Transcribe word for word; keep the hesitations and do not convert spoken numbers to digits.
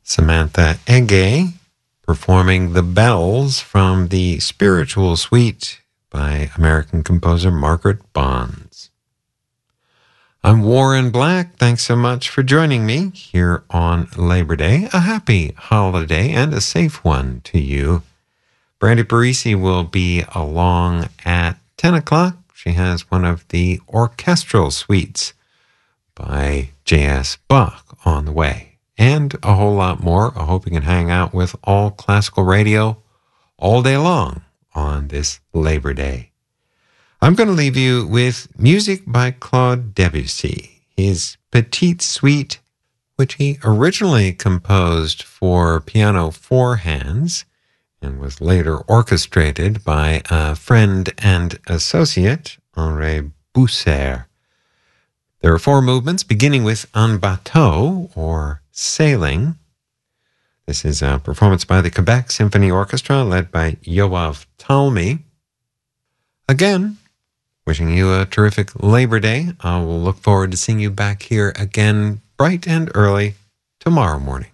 Samantha Ege performing The Bells from the Spiritual Suite by American composer Margaret Bonds. I'm Warren Black. Thanks so much for joining me here on Labor Day. A happy holiday and a safe one to you. Brandy Parisi will be along at ten o'clock. She has one of the orchestral suites by J S Bach on the way. And a whole lot more. I hope you can hang out with All Classical Radio all day long on this Labor Day. I'm going to leave you with music by Claude Debussy, his Petite Suite, which he originally composed for piano four hands and was later orchestrated by a friend and associate, Henri Bousser. There are four movements, beginning with En Bateau, or Sailing. This is a performance by the Quebec Symphony Orchestra, led by Yoav Talmy. Again, wishing you a terrific Labor Day. I will look forward to seeing you back here again bright and early tomorrow morning.